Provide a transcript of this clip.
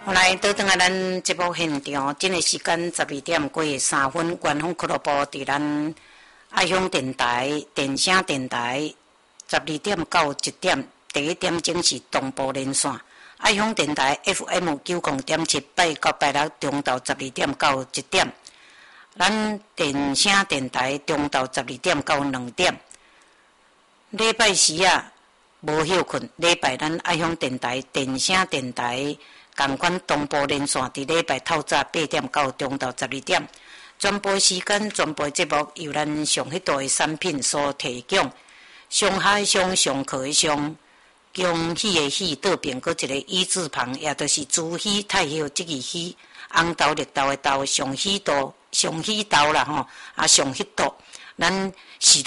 后来倒转来咱节目现场，真个时间12:03，官方俱乐部伫咱爱乡电台、电声电台，12点到1点，第一点钟是同步连线。爱乡电台 FM90.7，拜到拜六中昼12点到1点。咱电声电台中昼12点到2点。礼拜时啊，无休困。礼拜咱爱乡电台、电声电台同款同步连线，伫礼拜透早8点到中昼12点。全部时间、全部节目由咱上迄度的产品所提供。上海上上课的上，恭喜的喜，倒边搁一个一字旁，也就是朱喜、太后即个喜，红豆、绿豆的豆，上喜豆啦吼，啊上喜豆，咱